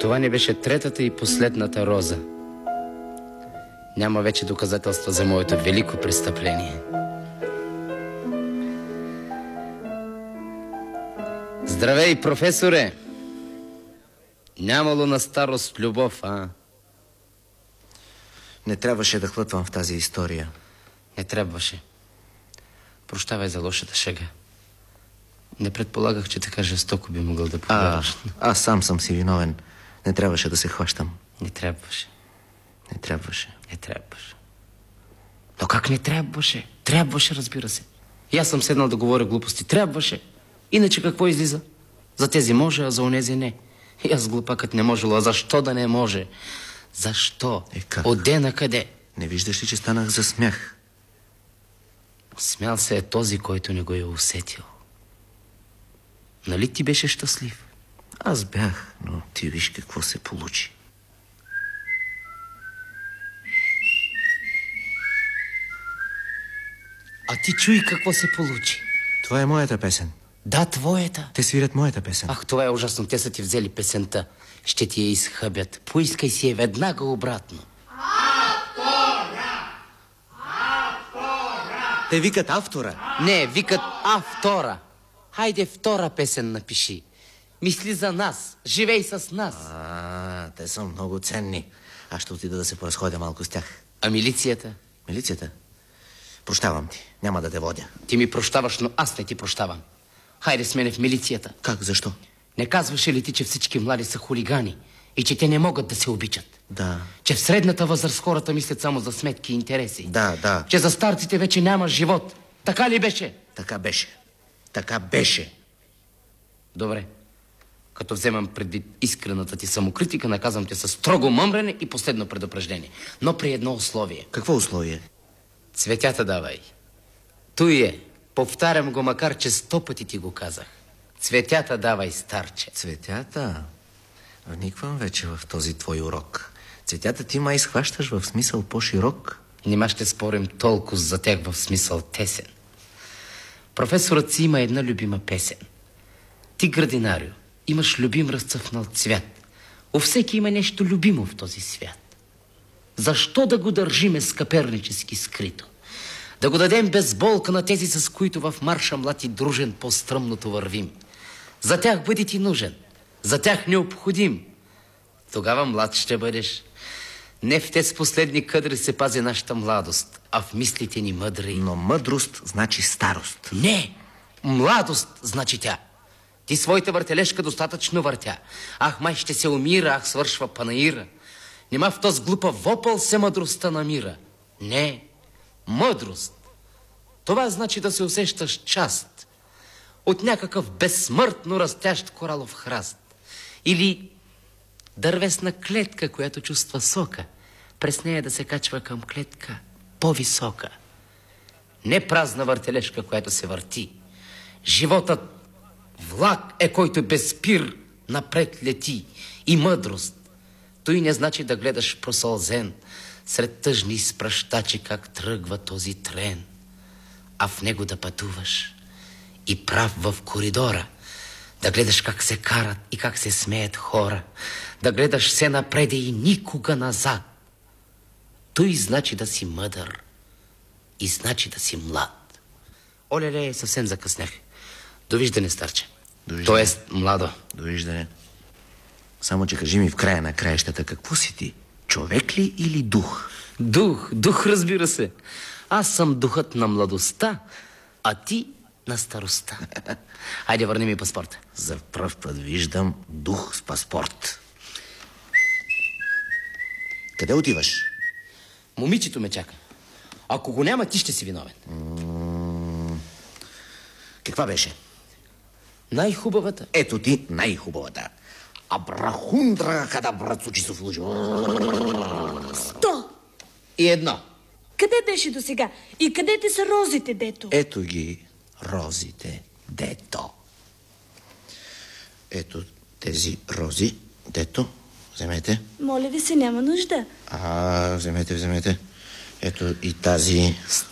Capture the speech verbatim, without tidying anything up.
Това не беше третата и последната роза. Няма вече доказателства за моето велико престъпление. Здравей, професоре! Нямало на старост любов, а? Не трябваше да хвътвам в тази история. Не трябваше. Прощавай за лошата шега. Не предполагах, че така жестоко би могъл да повярваш. А, аз сам съм си виновен. Не трябваше да се хващам. Не трябваше. Не трябваше. Не трябваше. Но как не трябваше? Трябваше, разбира се. И аз съм седнал да говоря глупости. Трябваше. Иначе какво излиза? За тези може, а за онези не. И аз глупакът не можело. А защо да не може? Защо? Е, как? Отде на къде? Не виждаш ли, че станах за смях? Смял се е този, който не го е усетил. Нали ти беше щастлив? Аз бях, но ти виж какво се получи. А ти чуй какво се получи. Това е моята песен. Да, твоята. Те свирят моята песен. Ах, това е ужасно. Те са ти взели песента. Ще ти я изхъбят. Поискай си я веднага обратно. Автора! Автора! Те викат автора. Не, викат автора. Хайде втора песен напиши. Мисли за нас. Живей с нас. А, те са много ценни. Аз ще отида да се поразходя малко с тях. А милицията? Милицията? Прощавам ти. Няма да те водя. Ти ми прощаваш, но аз не ти прощавам. Хайде с мене в милицията. Как? Защо? Не казваше ли ти, че всички млади са хулигани и че те не могат да се обичат? Да. Че в средната възраст хората мислят само за сметки и интереси? Да, да. Че за старците вече няма живот? Така ли беше? Така беше. Така беше. Добре. Като вземам предвид искрената ти самокритика, наказвам те със строго мъмрене и последно предупреждение. Но при едно условие. Какво условие? Цветята давай. Той е. Повтарям го, макар че сто пъти ти го казах. Цветята давай, старче. Цветята? Вниквам вече в този твой урок. Цветята ти май схващаш в смисъл по-широк. Нима ще спорим толкова за тях в смисъл тесен. Професорът си има една любима песен. Ти, градинарио, имаш любим разцъфнал цвят. У всеки има нещо любимо в този свят. Защо да го държиме скъпернически скрито? Да го дадем без болка на тези, с които в марша млад и дружен по стръмното вървим. За тях бъди ти нужен, за тях необходим. Тогава млад ще бъдеш. Не в тези последни къдри се пази нашата младост, а в мислите ни мъдри. Но мъдрост значи старост. Не, младост значи тя. Ти своята въртележка достатъчно въртя. Ах, май ще се умира, ах, свършва панаира. Нима в този глупав вопъл се мъдростта намира. Не, мъдрост. Това значи да се усещаш част от някакъв безсмъртно растящ коралов храст. Или дървесна клетка, която чувства сока. През нея да се качва към клетка по-висока. Не празна въртележка, която се върти. Животът влак е, който без спир напред лети. И мъдрост. Той не значи да гледаш просълзен сред тъжни изпращачи как тръгва този трен, а в него да пътуваш и прав в коридора, да гледаш как се карат и как се смеят хора, да гледаш все напред и никога назад. Той значи да си мъдър и значи да си млад. Оле-ле, съвсем закъснях. Довиждане, старче. Довиждане. Тоест, младо. Довиждане. Само, че кажи ми в края на краищата, какво си ти? Човек ли или дух? Дух, дух, разбира се. Аз съм духът на младостта, а ти на старостта. Хайде, върни ми паспорта. За пръв път виждам дух с паспорт. Къде отиваш? Момичето ме чака. Ако го няма, ти ще си виновен. М- Каква беше? Най-хубавата. Ето ти най-хубавата. Абрахундра кадабра цучисов лъжи. Сто! И едно. Къде беше до сега? И къде те са розите, дето? Ето ги розите, дето. Ето тези рози, дето. Вземете. Моля ви се, няма нужда. А, вземете, вземете. Ето и тази